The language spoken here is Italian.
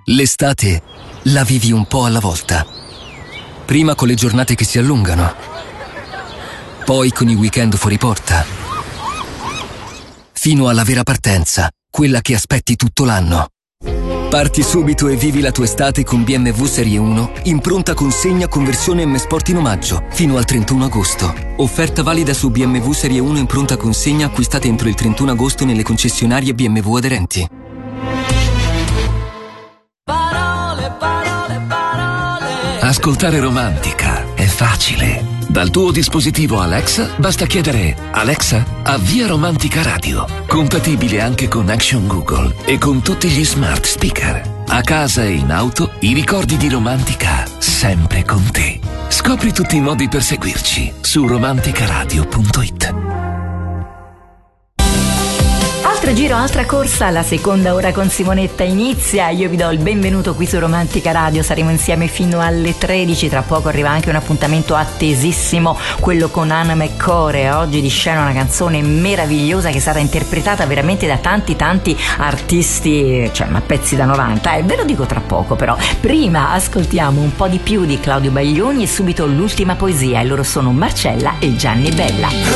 L'estate la vivi un po' alla volta. Prima con le giornate che si allungano, poi con i weekend fuori porta, fino alla vera partenza, quella che aspetti tutto l'anno. Parti subito e vivi la tua estate con BMW Serie 1 in pronta consegna con versione M Sport in omaggio fino al 31 agosto. Offerta valida su BMW Serie 1 in pronta consegna acquistate entro il 31 agosto nelle concessionarie BMW aderenti. Ascoltare Romantica è facile. Dal tuo dispositivo Alexa basta chiedere: Alexa, avvia Romantica Radio. Compatibile anche con Action Google e con tutti gli smart speaker. A casa e in auto, i ricordi di Romantica sempre con te. Scopri tutti i modi per seguirci su romanticaradio.it. Altro giro, altra corsa, la seconda ora con Simonetta inizia. Io vi do il benvenuto qui su Romantica Radio, saremo insieme fino alle 13. Tra poco arriva anche un appuntamento attesissimo, quello con Anna McCore. Oggi di scena una canzone meravigliosa che è stata interpretata veramente da tanti artisti, cioè ma pezzi da 90, ve lo dico tra poco. Però prima ascoltiamo un po' di più di Claudio Baglioni e subito l'ultima poesia, e loro sono Marcella e Gianni Bella.